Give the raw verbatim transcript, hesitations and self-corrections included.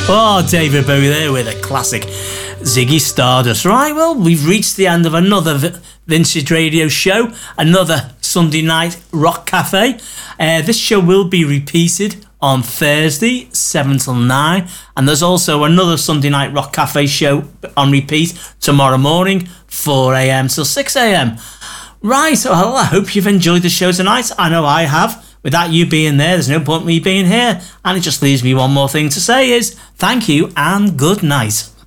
Oh, David Bowie there with a classic Ziggy Stardust. Right, well, we've reached the end of another v- Vintage Radio show, another Sunday night rock cafe. Uh, this show will be repeated on Thursday, seven till nine, and there's also another Sunday night rock cafe show on repeat tomorrow morning, four a.m. till six a.m. Right, well, I hope you've enjoyed the show tonight. I know I have. Without you being there, there's no point me being here. And it just leaves me one more thing to say is thank you and good night.